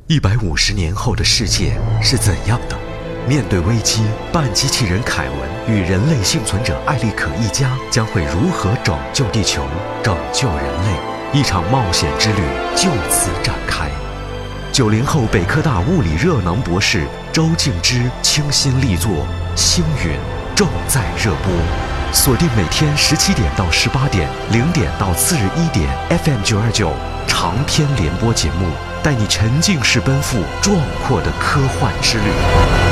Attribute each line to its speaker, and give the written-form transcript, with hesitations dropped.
Speaker 1: 150年后的世界是怎样的？面对危机，半机器人凯文与人类幸存者艾利可一家将会如何拯救地球、拯救人类？一场冒险之旅就此展开。90后北科大物理热能博士周静之倾心力作《星云》正在热播，锁定每天17点到18点，0点到次日1点 FM 929长篇联播节目，带你沉浸式奔赴壮阔的科幻之旅。